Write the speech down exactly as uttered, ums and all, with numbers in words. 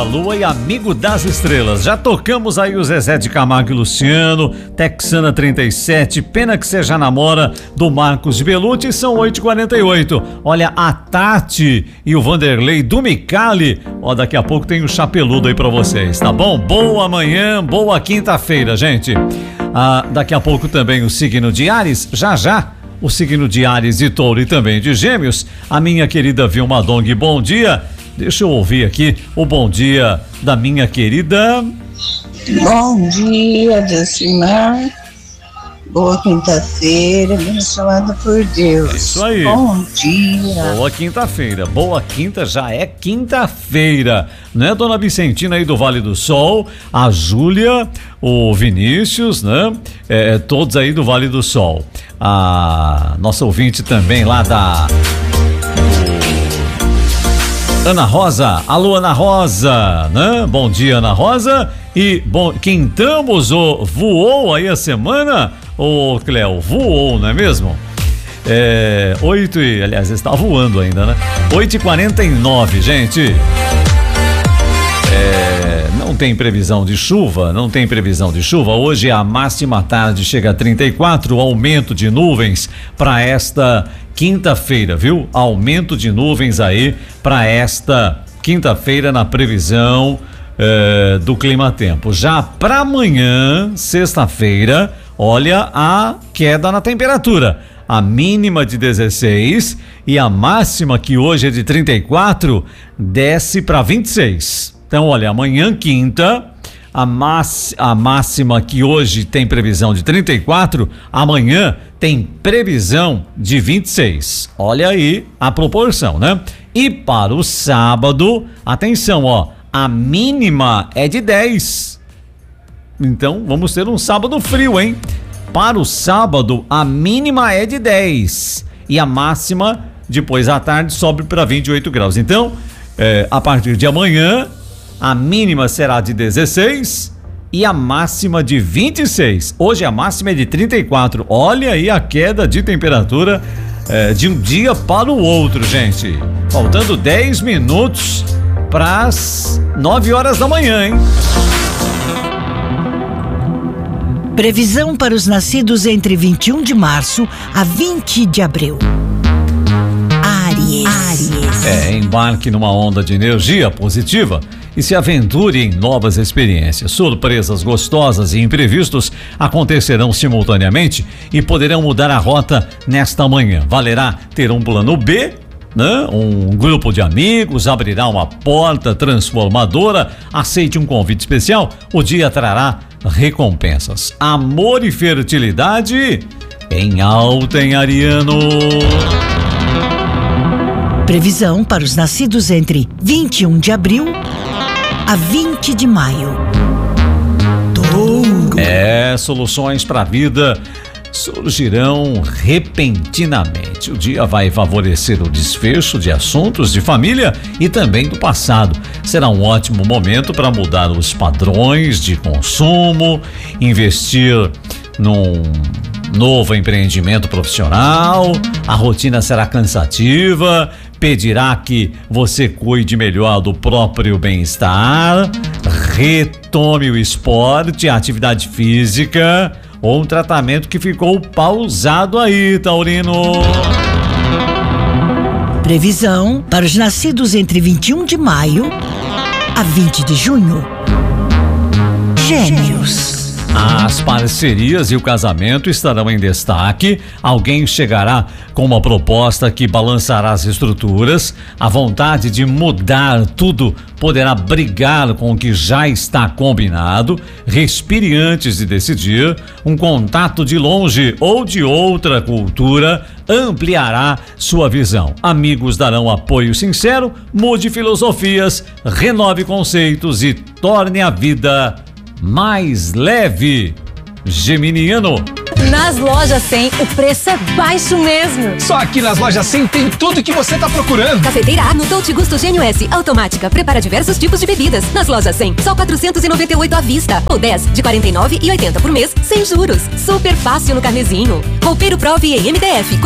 Lua e Amigo das Estrelas. Já tocamos aí o Zezé de Camargo e Luciano, Texana trinta e sete, Pena que Seja Namora, do Marcos de Belucci, são oito e quarenta e oito. Olha, a Tati e o Vanderlei do Micali, ó, daqui a pouco tem o Chapeludo aí pra vocês, tá bom? Boa manhã, boa quinta-feira, gente. Ah, daqui a pouco também o signo de Áries, já já. O signo de Áries, de Touro e também de Gêmeos. A minha querida Vilma Dong, bom dia. Deixa eu ouvir aqui o bom dia da minha querida... Bom dia, Decimar. Boa quinta-feira, abençoada por Deus. Isso aí. Bom dia. Boa quinta-feira. Boa quinta, já é quinta-feira, né, dona Vicentina aí do Vale do Sol, a Júlia, o Vinícius, né, é, todos aí do Vale do Sol. A nossa ouvinte também lá da... Ana Rosa, alô Ana Rosa, né? Bom dia, Ana Rosa. E, bom, quintamos o voou aí a semana, ô Cléo, voou, não é mesmo? É, oito e, aliás, está voando ainda, né? oito e quarenta e nove, gente. É, não tem previsão de chuva, não tem previsão de chuva. Hoje a máxima tarde chega a trinta e quatro, aumento de nuvens para esta quinta-feira, viu? Aumento de nuvens aí para esta quinta-feira na previsão eh, do clima-tempo. Já para amanhã, sexta-feira, olha a queda na temperatura. A mínima de dezesseis e a máxima, que hoje é de trinta e quatro, desce para vinte e seis. Então, olha, amanhã, quinta, a, mass, a máxima que hoje tem previsão de trinta e quatro, amanhã tem previsão de vinte e seis. Olha aí a proporção, né? E para o sábado, atenção, ó, a mínima é de dez. Então, vamos ter um sábado frio, hein? Para o sábado, a mínima é de dez e a máxima, depois à tarde, sobe para vinte e oito graus. Então, é, a partir de amanhã, a mínima será de dezesseis e a máxima de vinte e seis. Hoje a máxima é de trinta e quatro. Olha aí a queda de temperatura é, de um dia para o outro, gente. Faltando dez minutos para as nove horas da manhã, hein? Previsão para os nascidos entre vinte e um de março a vinte de abril. Áries. Áries. É, embarque numa onda de energia positiva e se aventure em novas experiências. Surpresas gostosas e imprevistos acontecerão simultaneamente e poderão mudar a rota nesta manhã. Valerá ter um plano B, né? Um grupo de amigos abrirá uma porta transformadora. Aceite um convite especial. O dia trará recompensas. Amor e fertilidade em alta em Ariano. Previsão para os nascidos entre vinte e um de abril a vinte de maio. Touro. É, soluções para a vida surgirão repentinamente. O dia vai favorecer o desfecho de assuntos de família e também do passado. Será um ótimo momento para mudar os padrões de consumo, investir num novo empreendimento profissional. A rotina será cansativa, pedirá que você cuide melhor do próprio bem-estar, retome o esporte, a atividade física ou um tratamento que ficou pausado aí, taurino. Previsão para os nascidos entre vinte e um de maio a vinte de junho. Gêmeos. As parcerias e o casamento estarão em destaque. Alguém chegará com uma proposta que balançará as estruturas. A vontade de mudar tudo poderá brigar com o que já está combinado. Respire antes de decidir. Um contato de longe ou de outra cultura ampliará sua visão. Amigos darão apoio sincero. Mude filosofias, renove conceitos e torne a vida mais leve. Geminiano. Nas lojas cem, o preço é baixo mesmo. Só aqui nas lojas cem tem tudo que você tá procurando. Cafeteira A no Dolce Gusto Gênio S, automática, prepara diversos tipos de bebidas. Nas lojas cem, só quatrocentos e noventa e oito à vista, ou dez de quarenta e nove e oitenta por mês, sem juros. Super fácil no carnezinho. Roupeiro Prove em M D F,